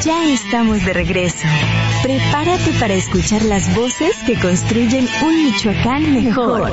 Ya estamos de regreso. Prepárate para escuchar las voces que construyen un Michoacán mejor.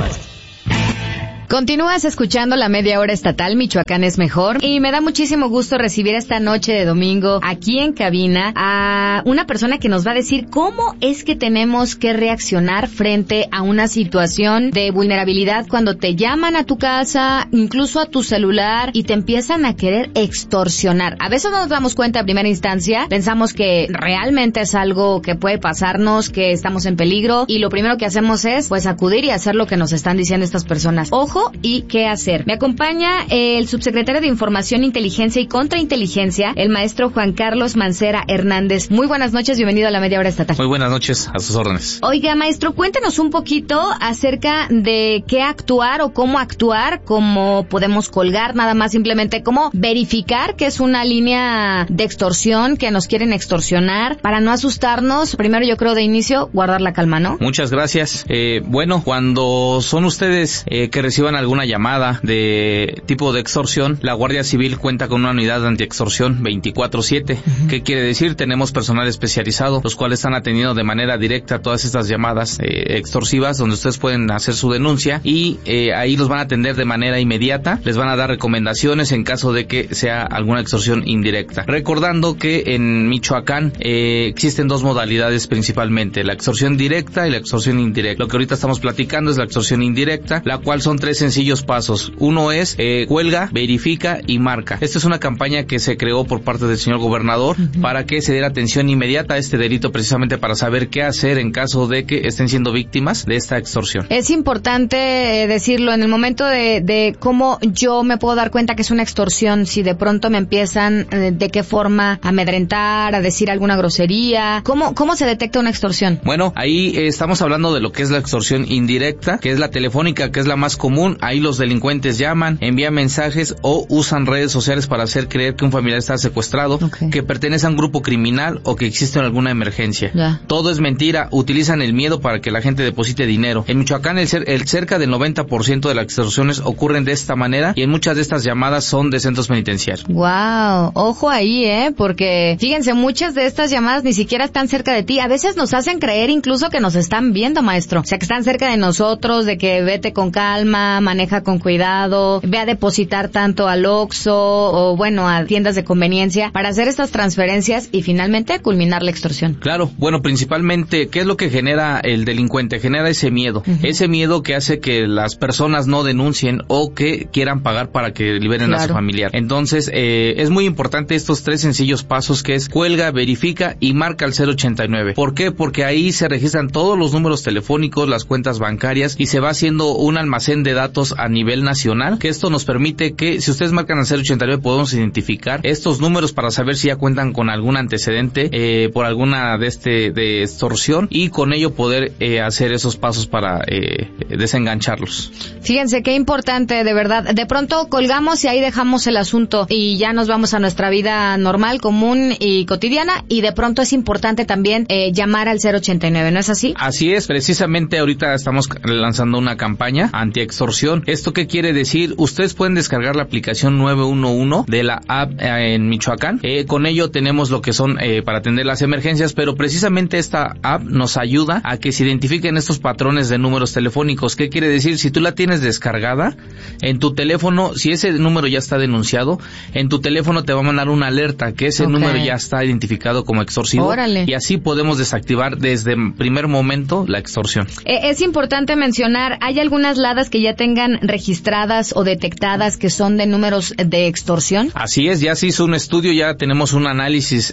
Continúas escuchando la media hora estatal Michoacán es mejor y me da muchísimo gusto recibir esta noche de domingo aquí en cabina a una persona que nos va a decir cómo es que tenemos que reaccionar frente a una situación de vulnerabilidad cuando te llaman a tu casa, incluso a tu celular y te empiezan a querer extorsionar. A veces no nos damos cuenta a primera instancia, pensamos que realmente es algo que puede pasarnos, que estamos en peligro y lo primero que hacemos es pues acudir y hacer lo que nos están diciendo estas personas. Ojo y qué hacer. Me acompaña el subsecretario de Información, Inteligencia y Contrainteligencia, el maestro Juan Carlos Mancera Hernández. Muy buenas noches, bienvenido a la media hora estatal. Muy buenas noches, a sus órdenes. Oiga, maestro, cuéntenos un poquito acerca de qué actuar o cómo actuar, cómo podemos colgar, nada más simplemente cómo verificar que es una línea de extorsión, que nos quieren extorsionar, para no asustarnos. Primero, yo creo de inicio, guardar la calma, ¿no? Muchas gracias. Bueno, cuando son ustedes que reciban alguna llamada de tipo de extorsión, la Guardia Civil cuenta con una unidad de antiextorsión 24/7. ¿Qué quiere decir? Tenemos personal especializado, los cuales están atendiendo de manera directa todas estas llamadas extorsivas, donde ustedes pueden hacer su denuncia y ahí los van a atender de manera inmediata, les van a dar recomendaciones en caso de que sea alguna extorsión indirecta. Recordando que en Michoacán existen dos modalidades principalmente, la extorsión directa y la extorsión indirecta. Lo que ahorita estamos platicando es la extorsión indirecta, la cual son tres sencillos pasos. Uno es cuelga, verifica y marca. Esta es una campaña que se creó por parte del señor gobernador para que se diera atención inmediata a este delito, precisamente para saber qué hacer en caso de que estén siendo víctimas de esta extorsión. Es importante decirlo en el momento de cómo yo me puedo dar cuenta que es una extorsión, si de pronto me empiezan de qué forma a amedrentar, a decir alguna grosería. ¿Cómo se detecta una extorsión? Bueno, ahí estamos hablando de lo que es la extorsión indirecta, que es la telefónica, que es la más común. Ahí los delincuentes llaman, envían mensajes o usan redes sociales para hacer creer que un familiar está secuestrado, que pertenece a un grupo criminal o que existe alguna emergencia. Todo es mentira, utilizan el miedo para que la gente deposite dinero. En Michoacán el cerca del 90% de las extorsiones ocurren de esta manera y en muchas de estas llamadas son de centros penitenciarios. Wow, ojo ahí, porque fíjense, muchas de estas llamadas ni siquiera están cerca de ti. A veces nos hacen creer incluso que nos están viendo, maestro. O sea, que están cerca de nosotros, de que vete con calma, maneja con cuidado, ve a depositar tanto al Oxxo o bueno, a tiendas de conveniencia para hacer estas transferencias y finalmente culminar la extorsión. Claro, bueno, principalmente, ¿qué es lo que genera el delincuente? Genera ese miedo, ese miedo que hace que las personas no denuncien o que quieran pagar para que liberen a su familiar. Entonces, es muy importante estos tres sencillos pasos, que es cuelga, verifica y marca al 089. ¿Por qué? Porque ahí se registran todos los números telefónicos, las cuentas bancarias y se va haciendo un almacén de datos a nivel nacional, que esto nos permite que si ustedes marcan al 089 podemos identificar estos números para saber si ya cuentan con algún antecedente por alguna de extorsión y con ello poder hacer esos pasos para desengancharlos. Fíjense qué importante, de verdad. De pronto colgamos y ahí dejamos el asunto y ya nos vamos a nuestra vida normal, común y cotidiana, y de pronto es importante también llamar al 089, ¿no es así? Así es, precisamente ahorita estamos lanzando una campaña anti-extorsión. ¿Esto qué quiere decir? Ustedes pueden descargar la aplicación 911 de la app en Michoacán. Con ello tenemos lo que son para atender las emergencias, pero precisamente esta app nos ayuda a que se identifiquen estos patrones de números telefónicos. ¿Qué quiere decir? Si tú la tienes descargada en tu teléfono, si ese número ya está denunciado, en tu teléfono te va a mandar una alerta que ese número ya está identificado como extorsivo. Órale. Y así podemos desactivar desde el primer momento la extorsión. Es importante mencionar, ¿hay algunas ladas que ya tengan registradas o detectadas que son de números de extorsión? Así es, ya se hizo un estudio, ya tenemos un análisis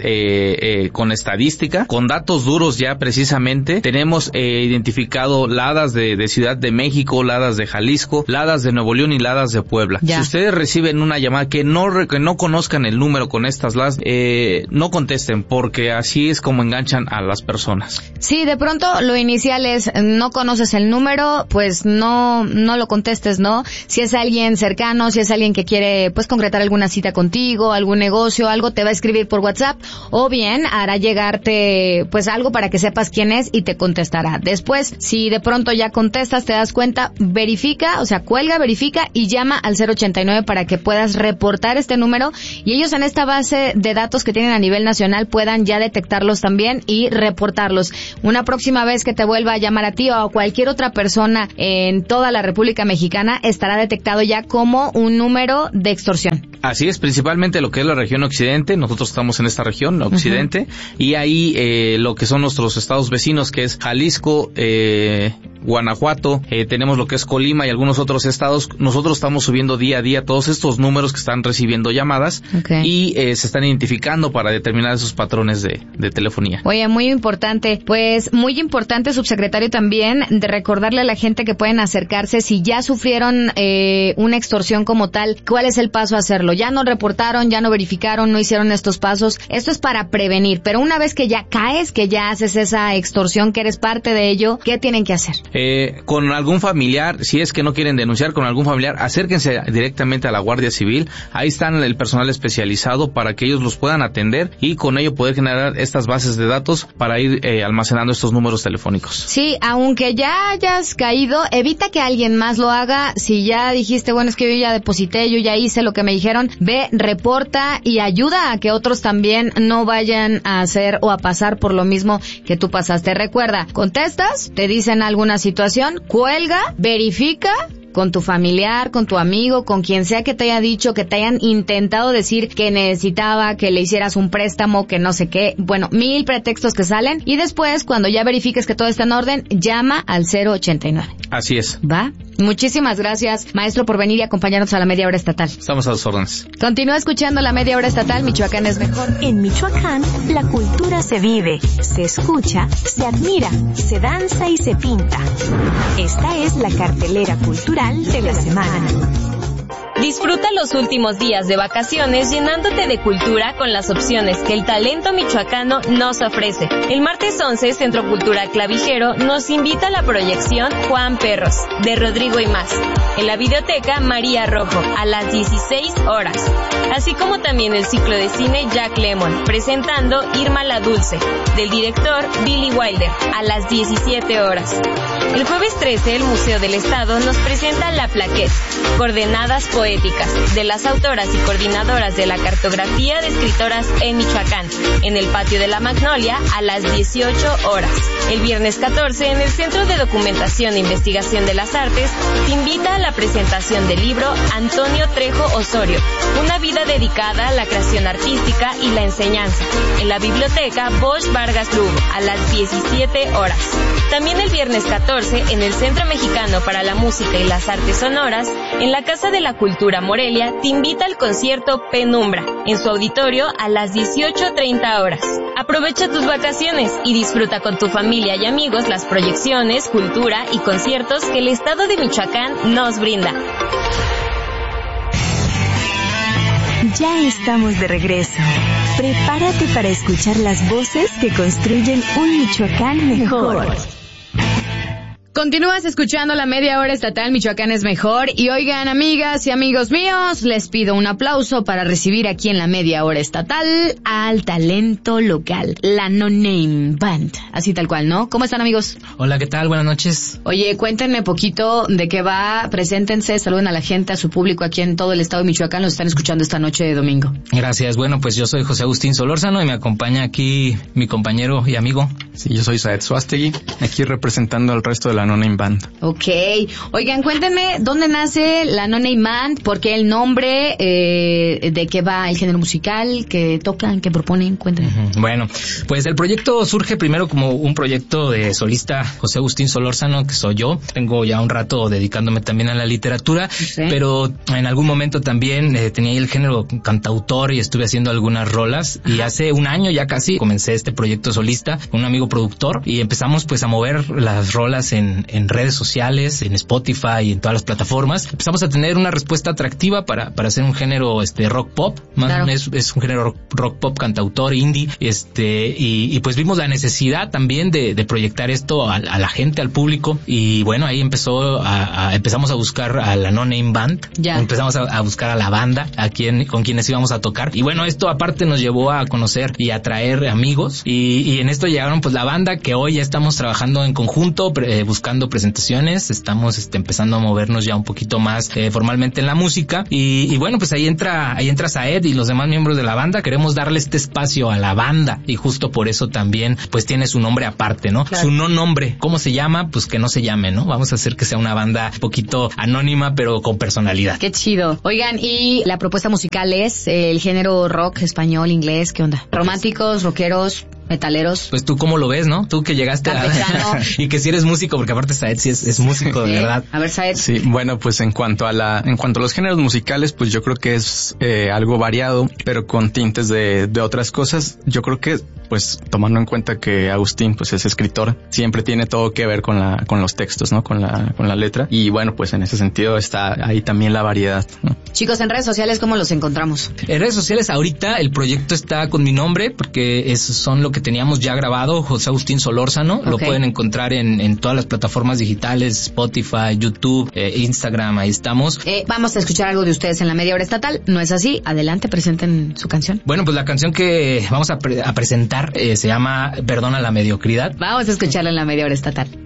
con estadística, con datos duros ya precisamente. Tenemos identificado ladas de Ciudad de México, ladas de Jalisco, ladas de Nuevo León y ladas de Puebla. Ya. Si ustedes reciben una llamada que no conozcan el número con estas ladas, no contesten, porque así es como enganchan a las personas. Sí, de pronto lo inicial es no conoces el número, pues no lo contestes, ¿no? Si es alguien cercano, si es alguien que quiere, pues, concretar alguna cita contigo, algún negocio, algo, te va a escribir por WhatsApp, o bien hará llegarte, pues, algo para que sepas quién es y te contestará. Después, si de pronto ya contestas, te das cuenta, verifica, o sea, cuelga, verifica y llama al 089 para que puedas reportar este número y ellos en esta base de datos que tienen a nivel nacional puedan ya detectarlos también y reportarlos. Una próxima vez que te vuelva a llamar a ti o a cualquier otra persona en toda la República Mexicana, estará detectado ya como un número de extorsión. Así es, principalmente lo que es la región occidente. Nosotros estamos en esta región occidente, y ahí lo que son nuestros estados vecinos, que es Jalisco, Guanajuato, tenemos lo que es Colima y algunos otros estados. Nosotros estamos subiendo día a día todos estos números que están recibiendo llamadas, y se están identificando para determinar esos patrones de telefonía. Oye, muy importante, pues muy importante, subsecretario, también de recordarle a la gente que pueden acercarse si ya sufrieron una extorsión como tal. ¿Cuál es el paso a hacerlo? Ya no reportaron, ya no verificaron, no hicieron estos pasos. Esto es para prevenir, pero una vez que ya caes, que ya haces esa extorsión, que eres parte de ello, ¿qué tienen que hacer? Con algún familiar, si es que no quieren denunciar, con algún familiar, acérquense directamente a la Guardia Civil. Ahí están el personal especializado para que ellos los puedan atender y con ello poder generar estas bases de datos para ir almacenando estos números telefónicos. Sí, aunque ya hayas caído, evita que alguien más lo haga. Si ya dijiste, bueno, es que yo ya deposité, yo ya hice lo que me dijeron, ve, reporta y ayuda a que otros también no vayan a hacer o a pasar por lo mismo que tú pasaste. Recuerda, contestas, te dicen alguna situación, cuelga, verifica con tu familiar, con tu amigo, con quien sea que te haya dicho, que te hayan intentado decir que necesitaba que le hicieras un préstamo, que no sé qué, bueno, 1000 pretextos que salen, y después, cuando ya verifiques que todo está en orden, llama al 089. Así es. ¿Va? Muchísimas gracias, maestro, por venir y acompañarnos a la Media Hora Estatal. Estamos a sus órdenes. Continúa escuchando la Media Hora Estatal. Michoacán es mejor. En Michoacán, la cultura se vive, se escucha, se admira, se danza y se pinta. Esta es la cartelera cultural de la semana. Disfruta los últimos días de vacaciones llenándote de cultura con las opciones que el talento michoacano nos ofrece. El martes 11, Centro Cultural Clavijero nos invita a la proyección Juan Perros, de Rodrigo y más, en la Videoteca María Rojo, a las 16 horas. Así como también el ciclo de cine Jack Lemmon, presentando Irma la Dulce, del director Billy Wilder, a las 17 horas. El jueves 13, el Museo del Estado nos presenta La Plaquette, Coordenadas Poéticas, de las autoras y coordinadoras de la cartografía de escritoras en Michoacán, en el Patio de la Magnolia, a las 18 horas. El viernes 14, en el Centro de Documentación e Investigación de las Artes, te invita a la presentación del libro Antonio Trejo Osorio, una vida dedicada a la creación artística y la enseñanza, en la Biblioteca Bosch Vargas Lugo, a las 17 horas. También el viernes 14, en el Centro Mexicano para la Música y las Artes Sonoras, en la Casa de la Cultura Morelia, te invita al concierto Penumbra, en su auditorio a las 18:30 horas. Aprovecha tus vacaciones y disfruta con tu familia y amigos las proyecciones, cultura y conciertos que el estado de Michoacán nos brinda. Ya estamos de regreso. Prepárate para escuchar las voces que construyen un Michoacán mejor. Continúas escuchando la Media Hora Estatal. Michoacán es mejor. Y oigan, amigas y amigos míos, les pido un aplauso para recibir aquí en la Media Hora Estatal al talento local, la No Name Band. Así tal cual, ¿no? ¿Cómo están, amigos? Hola, ¿qué tal? Buenas noches. Oye, cuéntenme poquito de qué va. Preséntense, saluden a la gente, a su público aquí en todo el estado de Michoacán. Los están escuchando esta noche de domingo. Gracias. Bueno, pues yo soy José Agustín Solórzano y me acompaña aquí mi compañero y amigo. Sí, yo soy Saed Suástegui, aquí representando al resto de la No Name Band. Ok. Oigan, cuéntenme dónde nace la No Name Band, por qué el nombre, de qué va el género musical, qué tocan, qué proponen, cuéntenme. Bueno, pues el proyecto surge primero como un proyecto de solista José Agustín Solórzano, que soy yo. Tengo ya un rato dedicándome también a la literatura, pero en algún momento también tenía el género cantautor y estuve haciendo algunas rolas. Y hace un año ya casi comencé este proyecto solista con un amigo productor y empezamos pues a mover las rolas en en redes sociales, en Spotify y en todas las plataformas, empezamos a tener una respuesta atractiva para hacer un género rock pop, más claro. Es un género rock pop cantautor indie, y pues vimos la necesidad también de proyectar esto a la gente, al público, y bueno, ahí empezamos a buscar a la No Name Band, empezamos a buscar a la banda, con quienes íbamos a tocar, y bueno, esto aparte nos llevó a conocer y a traer amigos, y en esto llegaron pues la banda, que hoy ya estamos trabajando en conjunto, buscando presentaciones, estamos empezando a movernos ya un poquito más formalmente en la música, y bueno, pues ahí entra Saed y los demás miembros de la banda. Queremos darle este espacio a la banda, y justo por eso también pues tiene su nombre aparte, ¿no? Claro. Su no nombre, ¿cómo se llama? Pues que no se llame, ¿no? Vamos a hacer que sea una banda un poquito anónima, pero con personalidad. Qué chido. Oigan, y la propuesta musical es el género rock, español, inglés, ¿qué onda? Románticos, rockeros, metaleros. Pues tú cómo lo ves, ¿no? Tú que llegaste y que si eres músico, porque aparte Saed sí es músico, de verdad. A ver, Saed. Sí, bueno, pues en cuanto a los géneros musicales, pues yo creo que es algo variado, pero con tintes de otras cosas. Yo creo que, pues, tomando en cuenta que Agustín, pues, es escritor, siempre tiene todo que ver con los textos, ¿no? Con la letra. Y bueno, pues en ese sentido está ahí también la variedad, ¿no? Chicos, en redes sociales, ¿cómo los encontramos? En redes sociales ahorita el proyecto está con mi nombre, porque son lo que teníamos ya grabado, José Agustín Solórzano. Okay. Lo pueden encontrar en todas las plataformas digitales, Spotify, YouTube, Instagram, ahí estamos. Vamos a escuchar algo de ustedes en la media hora estatal, ¿no es así? Adelante, presenten su canción. Bueno, pues la canción que vamos a presentar se llama Perdona la mediocridad. Vamos a escucharla en la media hora estatal.